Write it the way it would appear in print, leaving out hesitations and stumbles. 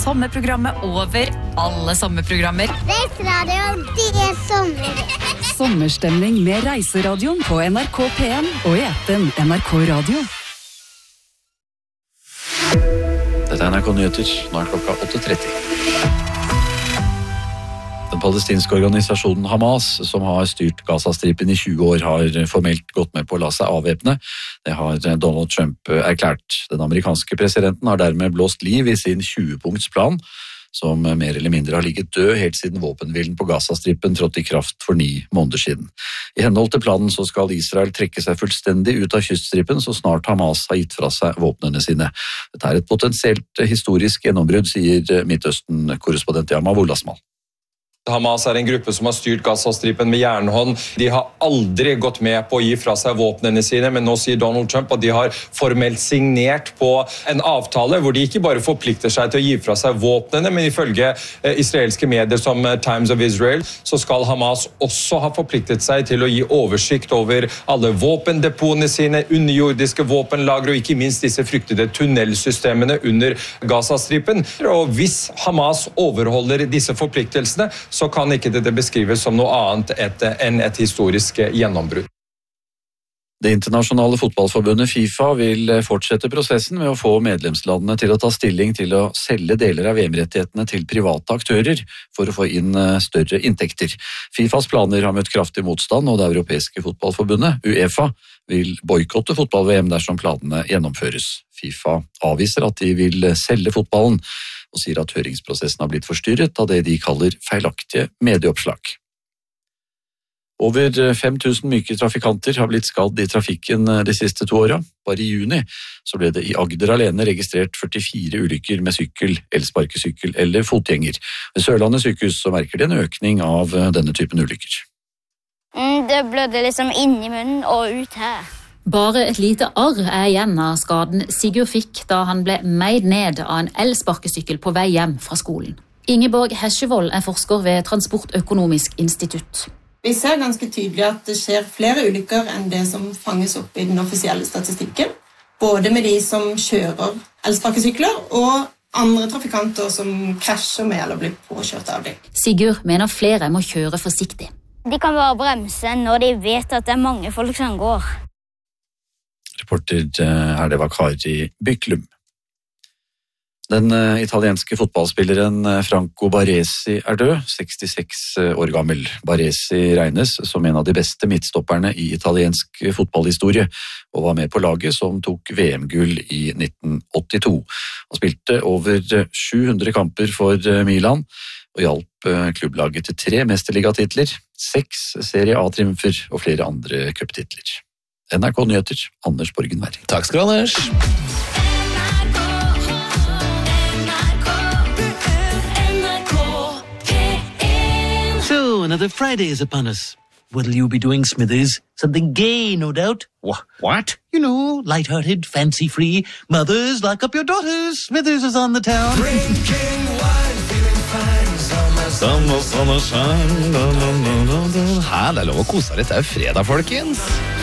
sommerprogrammet over alle sommerprogrammer. Reiseradioen, det sommer. Sommerstemning med Reiseradioen på NRK P1 og i appen NRK Radio. Dette NRK Nyheter, nå klokka 8:30. Den palestinske organisasjonen Hamas, som har styrt Gazastripen i 20 år, har formelt gått med på å la seg avvæpne. Det har Donald Trump erklært. Den amerikanske presidenten har dermed blåst liv i sin 20-punktsplan, som mer eller mindre har ligget død helt siden våpenhvilen på Gazastripen trådte i kraft for 9 måneder siden. I henhold til planen så skal Israel trekke seg fullstendig ut av kyststripen så snart Hamas har gitt fra seg våpnene sine. Dette er et potensielt historisk gjennombrudd, sier Midtøsten-korrespondent Yamav Olasmal. Hamas er en gruppe som har styrt Gazastripen med jernhånd. De har aldri gått med på å gi fra seg våpnene sine, men nå sier Donald Trump at de har formelt signert på en avtale hvor de ikke bare forplikter seg til å gi fra seg våpnene, men ifølge israelske medier som Times of Israel, så skal Hamas også ha forpliktet seg til å gi oversikt over alle våpendepotene sine, underjordiske våpenlagre og ikke minst disse fryktede tunnelsystemene under Gazastripen. Og hvis Hamas overholder disse forpliktelsene, så kan ikke det beskrives som noe annet enn et historisk gjennombrudd. Det internasjonale fotballforbundet FIFA vil fortsette prosessen med å få medlemslandene til å ta stilling til å selge deler av VM-rettighetene til private aktører for å få inn større inntekter. FIFAs planer har møtt kraftig motstand, og det europeiske fotballforbundet, UEFA, vil boikotte fotball-VM dersom planene gjennomføres. FIFA avviser at de vil selge fotballen, og sier at høringsprosessen har blitt forstyrret av det de kaller feilaktige medieoppslag. Over 5000 myke trafikanter har blitt skadd i trafikken de siste 2 årene. Bare i juni så ble det i Agder alene registrert 44 ulykker med sykkel, elsparkesykkel eller fotgjenger. Ved Sørlandet sykehus så merker de en økning av denne typen ulykker. Det blødde liksom inn i munnen og ut her. Bare et lite arr er igjen av skaden Sigurd fikk da han ble meid ned av en elsparkesykkel på vei hjem fra skolen. Ingeborg Hesjevold er forsker ved Transportøkonomisk institutt. Vi ser ganske tydelig at det skjer flere ulykker enn det som fanges opp i den offisielle statistikken. Både med de som kjører elsparkesykler og andre trafikanter som krasjer med eller blir påkjørt av dem. Sigurd mener flere må kjøre forsiktig. De kan bare bremse når de vet at det er mange folk som går. Reporter det var Kari Byklum. Den italienske fotballspilleren Franco Baresi er død, 66 år gammel. Baresi regnes som en av de beste midtstopperne i italiensk fotballhistorie, og var med på laget som tok VM-gull i 1982. Han spilte over 700 kamper for Milan, og hjalp klubblaget til 3 mesterligatitler, 6 Serie A-triumfer og flere andre cuptitler. NRK Nyheter, Anders Borgen Werring. Takk skal du, Anders. So, another Friday is upon us. What'll you be doing, Smithers? Something gay, no doubt. What? You know, light-hearted, fancy-free. Mothers, lock up your daughters. Smithers is on the town. Drinking wine, feeling fine. Summer sun. Hæ, det er lov å kose seg litt. Det er jo fredag, folkens.